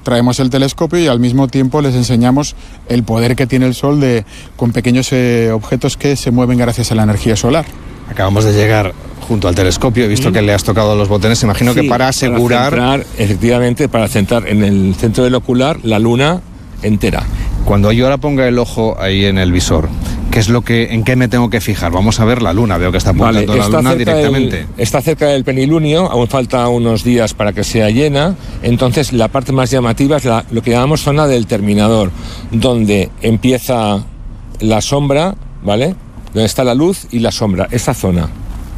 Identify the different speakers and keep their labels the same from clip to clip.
Speaker 1: traemos el telescopio y al mismo tiempo les enseñamos el poder que tiene el Sol con pequeños objetos que se mueven gracias a la energía solar.
Speaker 2: Acabamos de llegar junto al telescopio, he visto que le has tocado los botones, imagino que para asegurar...
Speaker 3: Para centrar en el centro del ocular la luna entera.
Speaker 2: Cuando yo ahora ponga el ojo ahí en el visor, ¿en qué me tengo que fijar? Vamos a ver la luna, veo que está apuntando la luna directamente.
Speaker 3: Está cerca del penilunio, aún falta unos días para que sea llena, entonces la parte más llamativa es lo que llamamos zona del terminador, donde empieza la sombra, ¿vale? Donde está la luz y la sombra, esa zona.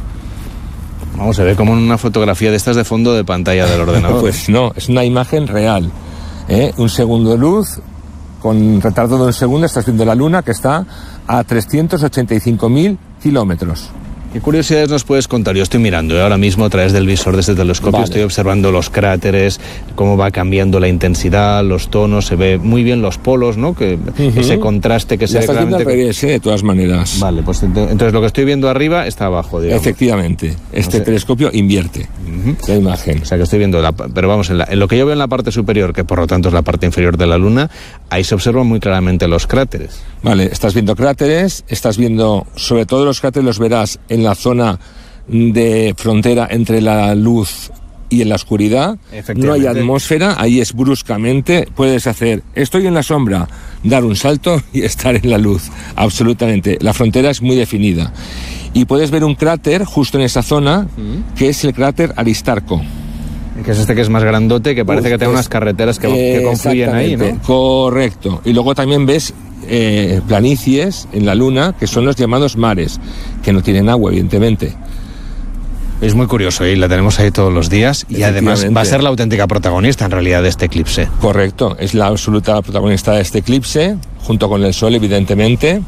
Speaker 2: Vamos a ver como en una fotografía de estas de fondo de pantalla del ordenador.
Speaker 3: Pues no, es una imagen real. Un segundo de luz, con retardo de un segundo estás viendo la luna que está a 385.000 kilómetros.
Speaker 2: ¿Qué curiosidades nos puedes contar? Yo estoy mirando ahora mismo a través del visor de este telescopio, vale. Estoy observando los cráteres, cómo va cambiando la intensidad, los tonos, se ve muy bien los polos, ¿no? Ese contraste que se ve claramente.
Speaker 3: De todas maneras.
Speaker 2: Vale, pues entonces lo que estoy viendo arriba está abajo, digamos.
Speaker 3: Efectivamente, telescopio invierte la imagen.
Speaker 2: O sea que estoy viendo, pero vamos, en lo que yo veo en la parte superior, que por lo tanto es la parte inferior de la Luna, ahí se observan muy claramente los cráteres.
Speaker 3: Vale, estás viendo cráteres, sobre todo los cráteres los verás en la zona de frontera entre la luz y en la oscuridad. No hay atmósfera, ahí es bruscamente, puedes hacer, estoy en la sombra, dar un salto y estar en la luz, absolutamente. La frontera es muy definida. Y puedes ver un cráter justo en esa zona, que es el cráter Aristarco.
Speaker 2: Que es que es más grandote, que parece que tiene unas carreteras que confluyen ahí, ¿no?
Speaker 3: Correcto. Y luego también ves planicies en la Luna, que son los llamados mares, que no tienen agua, evidentemente.
Speaker 2: Es muy curioso y la tenemos ahí todos los días y además va a ser la auténtica protagonista en realidad de este eclipse.
Speaker 3: Correcto, es la absoluta protagonista de este eclipse, junto con el Sol, evidentemente,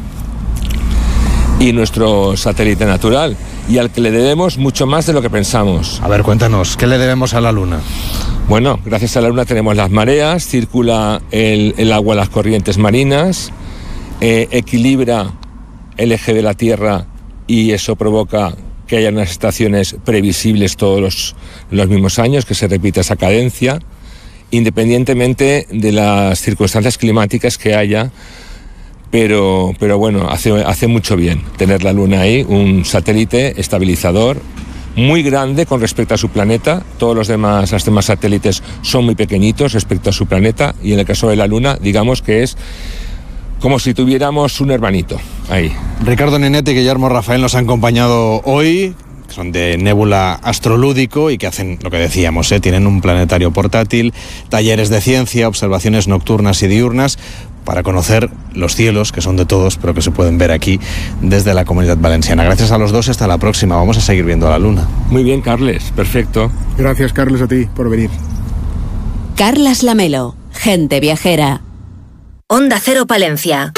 Speaker 3: y nuestro satélite natural, y al que le debemos mucho más de lo que pensamos.
Speaker 2: A ver, cuéntanos, ¿qué le debemos a la Luna?
Speaker 3: Bueno, gracias a la Luna tenemos las mareas, circula el agua en las corrientes marinas, equilibra el eje de la Tierra y eso provoca que haya unas estaciones previsibles todos los mismos años, que se repita esa cadencia, independientemente de las circunstancias climáticas que haya. Pero bueno, hace mucho bien tener la Luna ahí, un satélite estabilizador muy grande con respecto a su planeta. Todos los demás satélites son muy pequeñitos respecto a su planeta, y en el caso de la Luna, digamos que es como si tuviéramos un hermanito ahí.
Speaker 2: Ricardo Nenetti y Guillermo Rafael nos han acompañado hoy, que son de Nébula Astrolúdico y que hacen lo que decíamos, tienen un planetario portátil, talleres de ciencia, observaciones nocturnas y diurnas, para conocer los cielos, que son de todos, pero que se pueden ver aquí desde la Comunidad Valenciana. Gracias a los dos, hasta la próxima. Vamos a seguir viendo la Luna.
Speaker 3: Muy bien, Carles, perfecto.
Speaker 1: Gracias, Carles, a ti por venir.
Speaker 4: Carlas Lamelo, gente viajera.
Speaker 5: Onda Cero Palencia.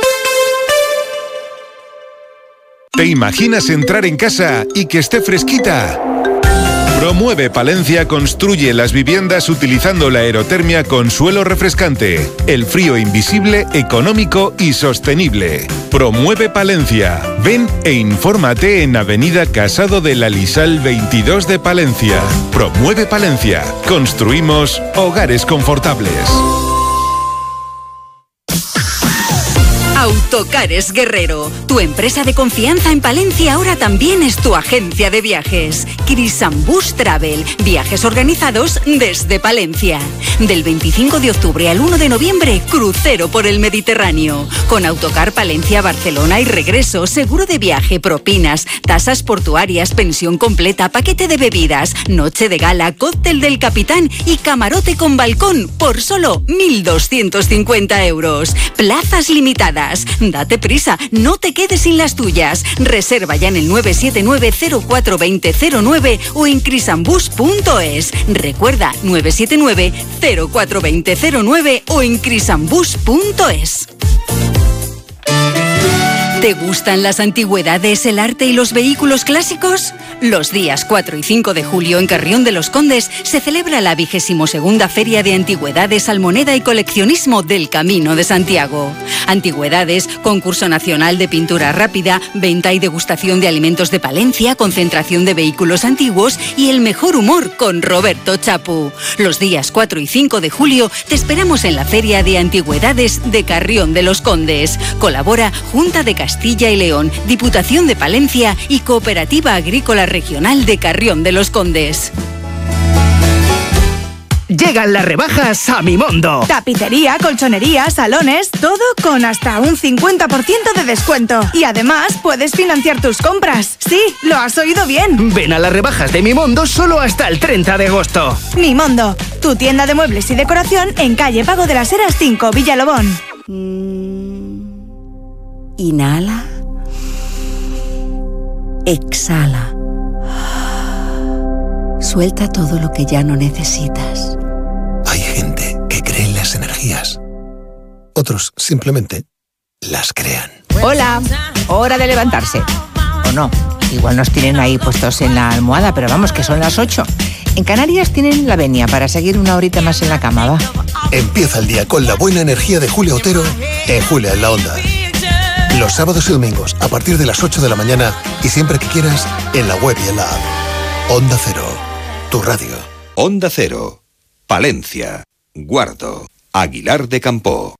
Speaker 6: ¿Te imaginas entrar en casa y que esté fresquita? Promueve Palencia construye las viviendas utilizando la aerotermia con suelo refrescante. El frío invisible, económico y sostenible. Promueve Palencia. Ven e infórmate en Avenida Casado de la Lisal 22 de Palencia. Promueve Palencia. Construimos hogares confortables.
Speaker 5: Autocares Guerrero, tu empresa de confianza en Palencia ahora también es tu agencia de viajes. Crisambus Travel, viajes organizados desde Palencia. Del 25 de octubre al 1 de noviembre, crucero por el Mediterráneo. Con Autocar Palencia, Barcelona y regreso, seguro de viaje, propinas, tasas portuarias, pensión completa, paquete de bebidas, noche de gala, cóctel del capitán y camarote con balcón por solo 1.250 euros. Plazas limitadas. Date prisa, no te quedes sin las tuyas. Reserva ya en el 979-042009 o en crisambus.es. Recuerda, 979-042009 o en crisambus.es. ¿Te gustan las antigüedades, el arte y los vehículos clásicos? Los días 4 y 5 de julio en Carrión de los Condes se celebra la 22ª Feria de Antigüedades, Almoneda y Coleccionismo del Camino de Santiago. Antigüedades, concurso nacional de pintura rápida, venta y degustación de alimentos de Palencia, concentración de vehículos antiguos y el mejor humor con Roberto Chapu. Los días 4 y 5 de julio te esperamos en la Feria de Antigüedades de Carrión de los Condes. Colabora Junta de Castilla y León, Diputación de Palencia y Cooperativa Agrícola Regional de Carrión de los Condes.
Speaker 7: Llegan las rebajas a Mimondo.
Speaker 8: Tapicería, colchonería, salones, todo con hasta un 50% de descuento. Y además puedes financiar tus compras. Sí, lo has oído bien.
Speaker 7: Ven a las rebajas de Mimondo solo hasta el 30 de agosto.
Speaker 8: Mimondo, tu tienda de muebles y decoración en calle Pago de las Heras 5, Villalobón.
Speaker 4: Inhala. Exhala. Suelta todo lo que ya no necesitas.
Speaker 9: Hay gente que cree en las energías. Otros simplemente las crean.
Speaker 10: Hola, hora de levantarse. O no, igual nos tienen ahí puestos en la almohada, pero vamos, que son las 8. En Canarias tienen la venia para seguir una horita más en la cama, ¿va?
Speaker 9: Empieza el día con la buena energía de Julia Otero en Julia en la Onda. Los sábados y domingos a partir de las 8 de la mañana y siempre que quieras en la web y en la app. Onda Cero, tu radio.
Speaker 11: Onda Cero, Palencia, Guardo, Aguilar de Campoo.